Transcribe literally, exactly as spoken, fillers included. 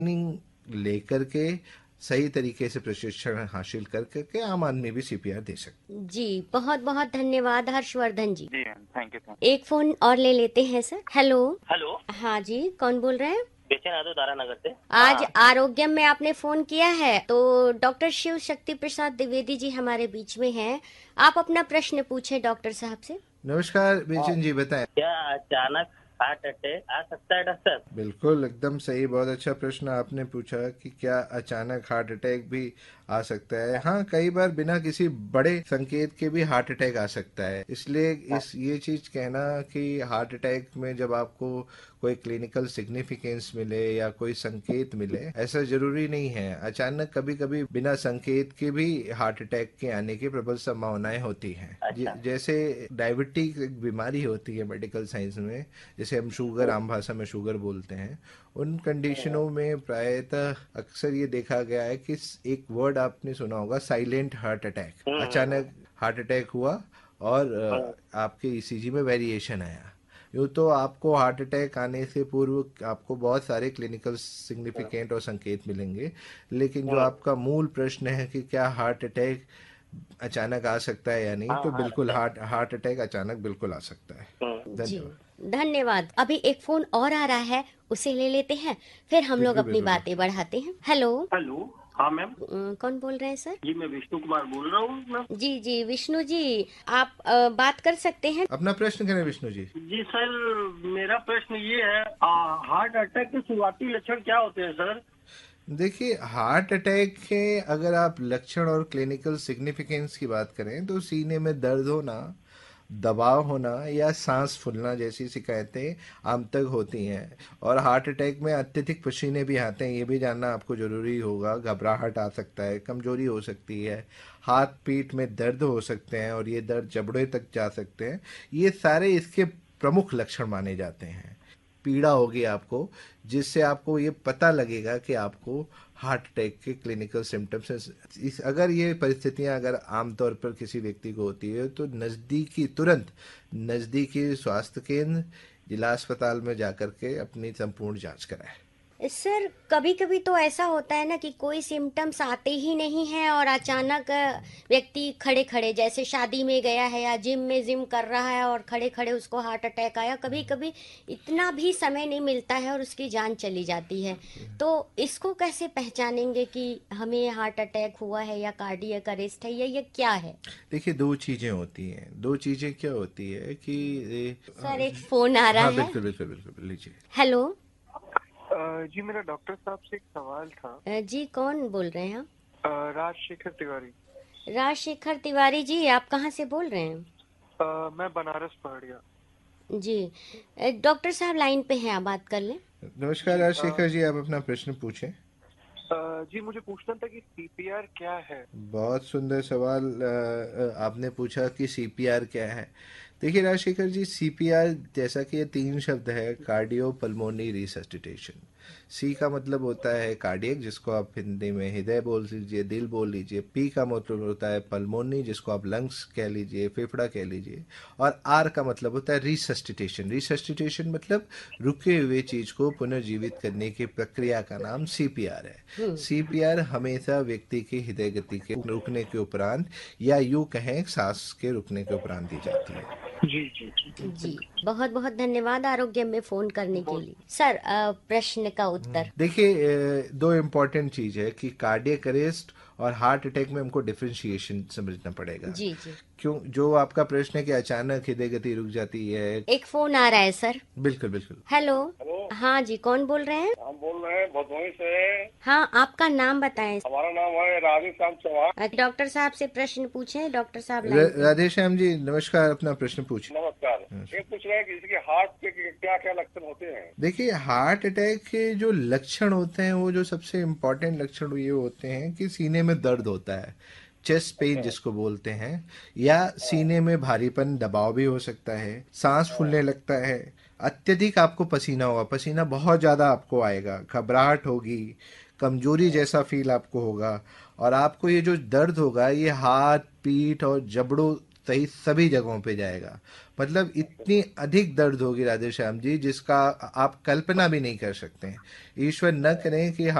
Training लेकर के सही तरीके से प्रशिक्षण हासिल कर करके आम आदमी भी सीपीआर दे सकते जी, बहुत बहुत धन्यवाद हर्षवर्धन जी। जी मैम, थैंक यू थैंक एक फोन और ले लेते हैं सर। हेलो। हेलो, हाँ जी, कौन बोल रहे हैं? बेचैन यादव दारानगर से। आज हाँ, आरोग्यम में आपने फोन किया है, तो डॉक्टर शिव शक्ति प्रसाद द्विवेदी जी हमारे बीच में हैं। आप अपना प्रश्न पूछे डॉक्टर साहब से। नमस्कार बेचन जी, बताएं। क्या अचानक हार्ट अटैक आ सकता है डॉक्टर? बिल्कुल, एकदम सही, बहुत अच्छा प्रश्न आपने पूछा कि क्या अचानक हार्ट अटैक भी आ सकता है। हाँ, कई बार बिना किसी बड़े संकेत के भी हार्ट अटैक आ सकता है। इसलिए इस ये चीज कहना कि हार्ट अटैक में जब आपको कोई क्लिनिकल सिग्निफिकेंस मिले या कोई संकेत मिले, ऐसा जरूरी नहीं है। अचानक कभी कभी बिना संकेत के भी हार्ट अटैक के आने की प्रबल संभावनाएं होती हैं। अच्छा। जैसे डायबिटीज एक बीमारी होती है मेडिकल साइंस में, जैसे हम शुगर, आम भाषा में शुगर बोलते हैं। उन कंडीशनों में प्रायतः अक्सर ये देखा गया है कि एक वर्ड आपने सुना होगा, साइलेंट हार्ट अटैक। अचानक हार्ट अटैक हुआ और अ, आपके ईसीजी में वेरिएशन आया। यूँ तो आपको हार्ट अटैक आने से पूर्व आपको बहुत सारे क्लिनिकल सिग्निफिकेंट और संकेत मिलेंगे, लेकिन जो आपका मूल प्रश्न है कि क्या हार्ट अटैक अचानक आ सकता है या नहीं, हाँ तो हाँ बिल्कुल डॉक्टर। हार्ट हार्ट अटैक अचानक बिल्कुल आ सकता है। जी, धन्यवाद। धन्यवाद। अभी एक फोन और आ रहा है, उसे ले लेते हैं, फिर हम लोग बिल्कुल अपनी बिल्कुल। बातें बढ़ाते हैं। हेलो। हेलो। हाँ मैम, अ, कौन बोल रहे हैं सर? जी मैं विष्णु कुमार बोल रहा हूँ मैम। जी जी विष्णु जी, आप अ, बात कर सकते हैं। अपना प्रश्न करें विष्णु जी। जी सर, मेरा प्रश्न ये है, आ, हार्ट अटैक के शुरुआती लक्षण क्या होते हैं सर? देखिए, हार्ट अटैक के अगर आप लक्षण और क्लिनिकल सिग्निफिकेंस की बात करें तो सीने में दर्द होना, दबाव होना या सांस फूलना जैसी शिकायतें आम तक होती हैं। और हार्ट अटैक में अत्यधिक पसीने भी आते हैं, ये भी जानना आपको जरूरी होगा। घबराहट आ सकता है, कमजोरी हो सकती है, हाथ पीठ में दर्द हो सकते हैं और ये दर्द जबड़े तक जा सकते हैं। ये सारे इसके प्रमुख लक्षण माने जाते हैं। पीड़ा होगी आपको, जिससे आपको ये पता लगेगा कि आपको हार्ट अटैक के क्लिनिकल सिम्टम्स हैं। इस अगर ये परिस्थितियां अगर आमतौर पर किसी व्यक्ति को होती है तो नज़दीकी तुरंत नज़दीकी स्वास्थ्य केंद्र, जिला अस्पताल में जाकर के अपनी संपूर्ण जांच कराएं। सर, कभी कभी तो ऐसा होता है ना कि कोई सिम्टम्स आते ही नहीं हैं और अचानक अ, व्यक्ति खड़े खड़े, जैसे शादी में गया है या जिम में जिम कर रहा है और खड़े खड़े उसको हार्ट अटैक आया। कभी कभी इतना भी समय नहीं मिलता है और उसकी जान चली जाती है। तो इसको कैसे पहचानेंगे कि हमें हार्ट अटैक हुआ है या कार्डियक अरेस्ट है या ये क्या है? देखिए, दो चीज़ें होती हैं। दो चीज़ें क्या होती है कि ए, सर, एक फोन आ रहा हाँ है। बिल्कुल बिल्कुल बिल्कुल, लीजिए। हेलो। अ, जी मेरा डॉक्टर साहब से एक सवाल था। अ, जी, कौन बोल रहे हैं आप? अ, राजशेखर तिवारी। राजशेखर तिवारी जी, आप कहाँ से बोल रहे हैं? अ, मैं बनारस पहाड़िया। जी, अ, डॉक्टर साहब लाइन पे हैं, आप बात कर लें। नमस्कार जी अ, राजशेखर जी, आप अपना प्रश्न पूछें। अ, जी मुझे पूछना था कि सीपीआर क्या है? बहुत सुंदर सवाल अ, अ, आपने पूछा कि सीपीआर क्या है। देखिए राजशेखर जी, सीपीआर जैसा कि ये तीन शब्द है, कार्डियो पल्मोनरी रिसस्टिटेशन। सी का मतलब होता है कार्डियक, जिसको आप हिंदी में हृदय बोल लीजिए, दिल बोल लीजिए। पी का मतलब होता है पल्मोनरी, जिसको आप लंग्स कह लीजिए, फेफड़ा कह लीजिए। और आर का मतलब होता है रिसस्टिटेशन। रिसस्टिटेशन मतलब रुके हुए चीज को पुनर्जीवित करने की प्रक्रिया का नाम सीपीआर है। हम्म। सीपीआर हमेशा व्यक्ति की हृदय गति के रुकने के उपरांत, या यूं कहें सांस के रुकने के उपरांत दी जाती है। जी जी जी जी, बहुत बहुत धन्यवाद आरोग्य में फोन करने के बहुत। लिए। सर, अ, प्रश्न का उत्तर। देखिए, अ, दो इम्पोर्टेंट चीज है कि कार्डियक अरेस्ट और हार्ट अटैक में हमको डिफरेंशिएशन समझना पड़ेगा। जी जी, क्यों, जो आपका प्रश्न है कि अचानक हृदय गति रुक जाती है। एक फोन आ रहा है सर। बिल्कुल बिल्कुल। हेलो। हेलो, हाँ जी, कौन बोल रहे हैं? हम बोल रहे हैं भदोही से। हाँ, आपका नाम बताएं। हमारा नाम है राधेश्याम चौहान। अ, डॉक्टर साहब से प्रश्न पूछें, डॉक्टर साहब र- लाइन पे हैं। राधेश्याम जी, नमस्कार, अपना प्रश्न पूछिए। नमस्कार। ये पूछ रहे हैं कि इसके हार्ट के क्या क्या लक्षण होते हैं? देखिए, हार्ट अटैक के जो लक्षण होते हैं, वो जो सबसे इम्पोर्टेंट लक्षण ये होते हैं कि सीने में दर्द होता है, चेस्ट पेन अच्छा। जिसको बोलते हैं, या हाँ। सीने में भारीपन, दबाव भी हो सकता है, सांस हाँ। फूलने लगता है, अत्यधिक आपको पसीना होगा, पसीना बहुत ज़्यादा आपको आएगा, घबराहट होगी, कमजोरी जैसा फील आपको होगा। और आपको ये जो दर्द होगा, ये हाथ, पीठ और जबड़ों सही सभी जगहों पे जाएगा। मतलब इतनी अधिक दर्द होगी राधेश्याम जी, जिसका आप कल्पना भी नहीं कर सकते हैं। ईश्वर न करें कि